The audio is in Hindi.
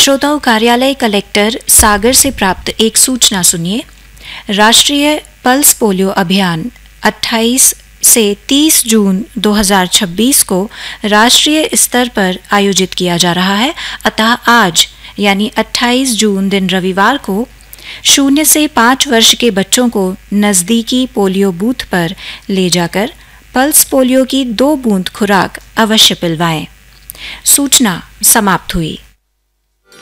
श्रोताओं, कार्यालय कलेक्टर सागर से प्राप्त एक सूचना सुनिए। राष्ट्रीय पल्स पोलियो अभियान 28 से 30 जून 2026 को राष्ट्रीय स्तर पर आयोजित किया जा रहा है। अतः आज यानी 28 जून दिन रविवार को 0 से 5 वर्ष के बच्चों को नज़दीकी पोलियो बूथ पर ले जाकर पल्स पोलियो की 2 बूंद खुराक अवश्य पिलवाएं। सूचना समाप्त हुई।